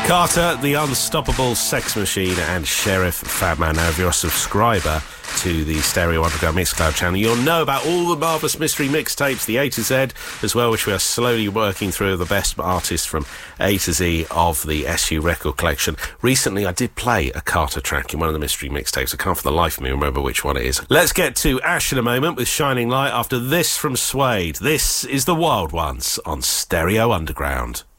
Carter, the unstoppable sex machine, and Sheriff Fatman. Now, if you're a subscriber to the Stereo Underground Mixcloud channel, you'll know about all the marvellous mystery mixtapes, the A to Z as well, which we are slowly working through, the best artists from A to Z of the SU record collection. Recently, I did play a Carter track in one of the mystery mixtapes. I can't for the life of me remember which one it is. Let's get to Ash in a moment with Shining Light after this from Suede. This is The Wild Ones on Stereo Underground.